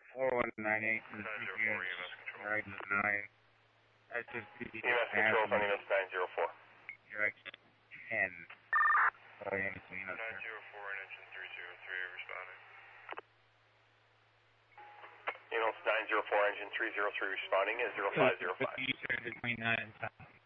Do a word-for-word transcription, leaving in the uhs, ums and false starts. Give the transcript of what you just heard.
four one nine eight and nine zero four, E M S control. nine nine. That's just E M S control on E M S nine zero four. You're at ten. Oh, yeah, so you know, nine zero four and engine three zero three responding. E M S nine zero four, engine three zero three responding is zero five zero five. Between nine and ten.